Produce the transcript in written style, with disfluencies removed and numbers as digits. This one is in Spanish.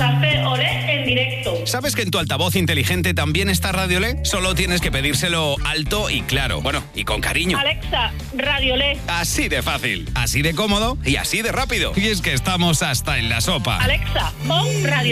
Café Olé en directo. ¿Sabes que en tu altavoz inteligente también está Radio Olé? Solo tienes que pedírselo alto y claro. Bueno, y con cariño. Alexa, Radio Olé. Así de fácil, así de cómodo y así de rápido. Y es que estamos hasta en la sopa. Alexa, pon Radio